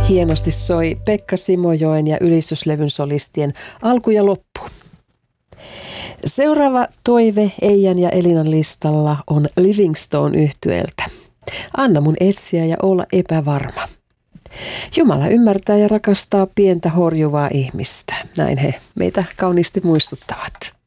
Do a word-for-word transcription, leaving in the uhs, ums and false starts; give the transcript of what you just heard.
Hienosti soi Pekka Simojoen ja ylistyslevyn solistien alku ja loppu. Seuraava toive Eijan ja Elinan listalla on Livingstone -yhtyeeltä. Anna mun etsiä ja olla epävarma. Jumala ymmärtää ja rakastaa pientä horjuvaa ihmistä. Näin he meitä kauniisti muistuttavat.